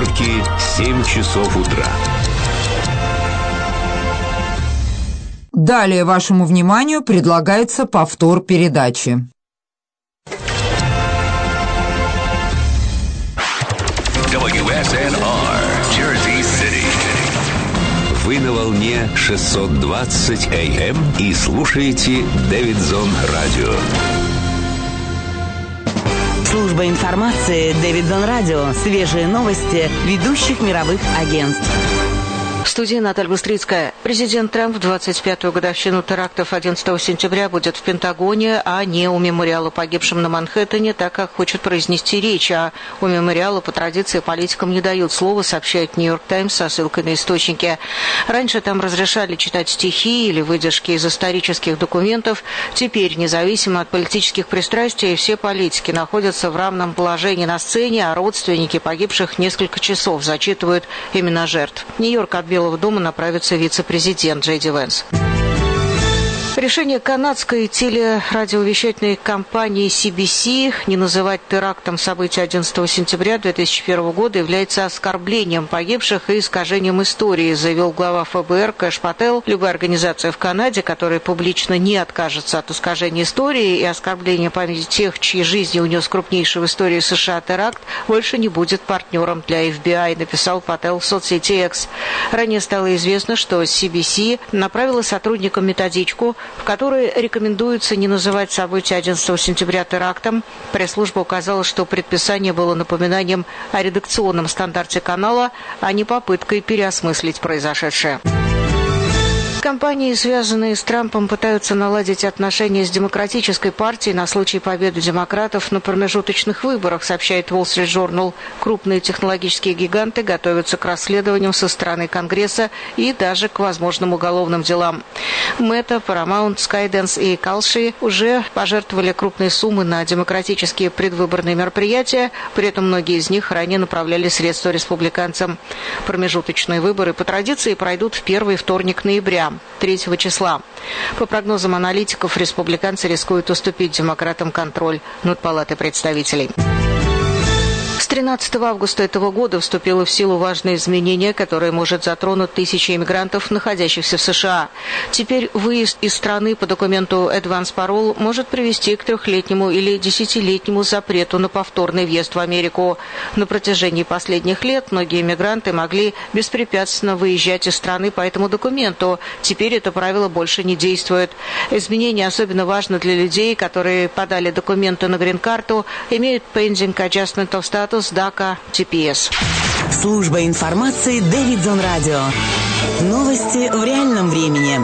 Нью-Йорке 7 часов утра. Далее вашему вниманию предлагается повтор передачи. WSNR, Jersey City. Вы на волне 620 AM и слушаете Дэвидсон Радио. Служба информации Дэвидсон Радио. Свежие новости ведущих мировых агентств. В студии Наталья Быстрицкая. Президент Трамп в 25-ю годовщину терактов 11 сентября будет в Пентагоне, а не у мемориала погибшим на Манхэттене, так как хочет произнести речь. А у мемориала по традиции политикам не дают слова, сообщает Нью-Йорк Таймс со ссылкой на источники. Раньше там разрешали читать стихи или выдержки из исторических документов. Теперь, независимо от политических пристрастий, все политики находятся в равном положении на сцене, а родственники погибших несколько часов зачитывают имена жертв. Нью-Йорк от Белого дома направится вице-президент Джей Ди Венс. Решение канадской телерадиовещательной компании CBC не называть терактом события 11 сентября 2001 года является оскорблением погибших и искажением истории, заявил глава ФБР Кэш Паттел. Любая организация в Канаде, которая публично не откажется от искажения истории и оскорбления памяти тех, чьи жизни унес крупнейший в истории США теракт, больше не будет партнером для FBI, написал Паттел в соцсети X. Ранее стало известно, что CBC направила сотрудникам методичку, в которой рекомендуется не называть события 11 сентября терактом. Пресс-служба указала, что предписание было напоминанием о редакционном стандарте канала, а не попыткой переосмыслить произошедшее. Компании, связанные с Трампом, пытаются наладить отношения с Демократической партией на случай победы демократов на промежуточных выборах, сообщает Wall Street Journal. Крупные технологические гиганты готовятся к расследованиям со стороны Конгресса и даже к возможным уголовным делам. Meta, Paramount, Skydance и Kalshi уже пожертвовали крупные суммы на демократические предвыборные мероприятия, при этом многие из них ранее направляли средства республиканцам. Промежуточные выборы по традиции пройдут в первый вторник ноября. 3 числа. По прогнозам аналитиков, республиканцы рискуют уступить демократам контроль над Палатой представителей. С 13 августа этого года вступило в силу важное изменение, которое может затронуть тысячи иммигрантов, находящихся в США. Теперь выезд из страны по документу Advance Parole может привести к 3-летнему или 10-летнему запрету на повторный въезд в Америку. На протяжении последних лет многие иммигранты могли беспрепятственно выезжать из страны по этому документу. Теперь это правило больше не действует. Изменение особенно важно для людей, которые подали документы на грин-карту, имеют Pending Adjustment of Status, DACA, TPS. Служба информации Дэвидсон Радио. Новости в реальном времени.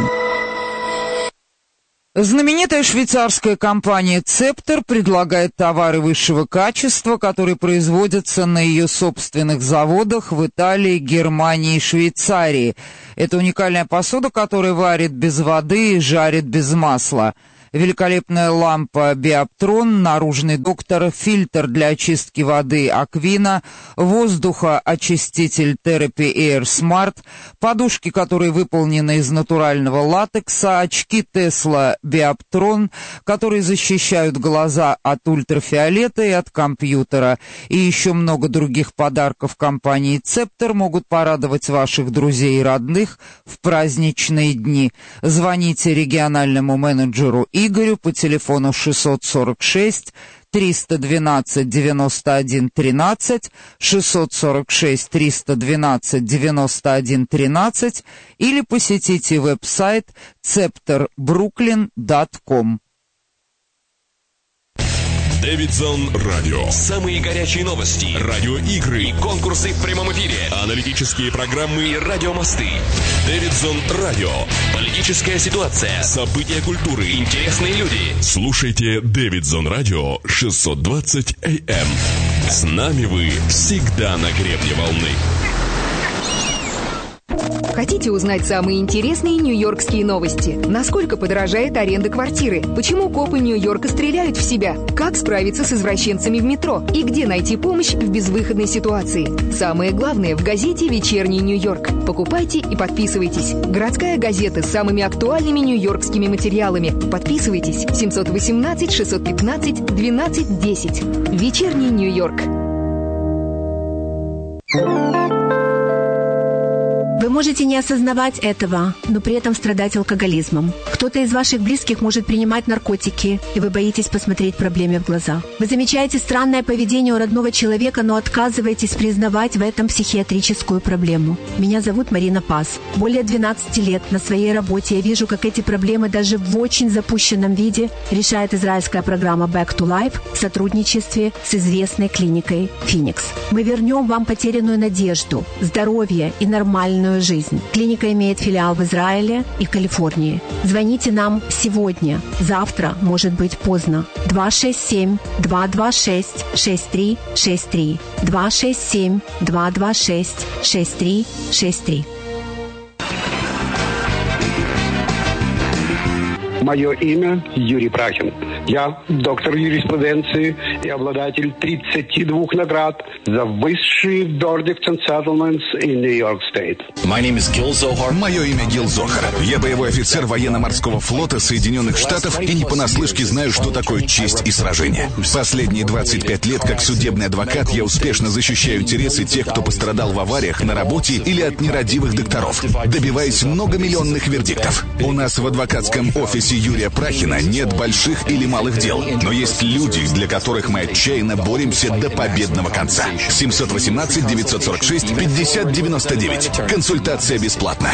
Знаменитая швейцарская компания Scepter предлагает товары высшего качества, которые производятся на ее собственных заводах в Италии, Германии и Швейцарии. Это уникальная посуда, которая варит без воды и жарит без масла. Великолепная лампа Биоптрон, наружный доктор, фильтр для очистки воды Аквина, воздухоочиститель Therapy Air Smart, подушки, которые выполнены из натурального латекса, очки Tesla Биоптрон, которые защищают глаза от ультрафиолета и от компьютера, и еще много других подарков компании Scepter могут порадовать ваших друзей и родных в праздничные дни. Звоните региональному менеджеру Игорю по телефону 646 312 91 13, 646 312 91 13 или посетите веб-сайт scepterbrooklyn.com. Дэвидсон Радио. Самые горячие новости, радиоигры и конкурсы в прямом эфире, аналитические программы и радиомосты. Дэвидсон Радио. Политическая ситуация, события культуры, интересные люди. Слушайте Дэвидсон Радио 620 AM. С нами вы всегда на гребне волны. Хотите узнать самые интересные нью-йоркские новости? Насколько подорожает аренда квартиры? Почему копы Нью-Йорка стреляют в себя? Как справиться с извращенцами в метро? И где найти помощь в безвыходной ситуации? Самое главное в газете «Вечерний Нью-Йорк». Покупайте и подписывайтесь. Городская газета с самыми актуальными нью-йоркскими материалами. Подписывайтесь. 718-615-1210. «Вечерний Нью-Йорк». Вы можете не осознавать этого, но при этом страдать алкоголизмом. Кто-то из ваших близких может принимать наркотики, и вы боитесь посмотреть проблеме в глаза. Вы замечаете странное поведение у родного человека, но отказываетесь признавать в этом психиатрическую проблему. Меня зовут Марина Пас. Более 12 лет на своей работе я вижу, как эти проблемы даже в очень запущенном виде решает израильская программа Back to Life в сотрудничестве с известной клиникой Phoenix. Мы вернем вам потерянную надежду, здоровье и нормальную жизнь. Клиника имеет филиал в Израиле и Калифорнии. Звоните нам сегодня. Завтра может быть поздно. 267-226-6363. 267-226-6363. Мое имя Юрий Прахин. Я доктор юриспруденции и обладатель 32 наград за высшие verdicts and settlements in New York State. Мое имя Гил Зохар. Я боевой офицер военно-морского флота Соединенных Штатов и не понаслышке знаю, что такое честь и сражение. Последние 25 лет как судебный адвокат я успешно защищаю интересы тех, кто пострадал в авариях на работе или от нерадивых докторов, добиваясь многомиллионных вердиктов. У нас в адвокатском офисе Юрия Прахина нет больших или малых дел, но есть люди, для которых мы отчаянно боремся до победного конца. 718-946-5099. Консультация бесплатна.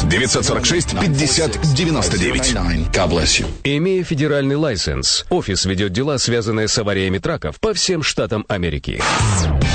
946-5099. Имея федеральный лайсенс, офис ведет дела, связанные с авариями траков по всем штатам Америки.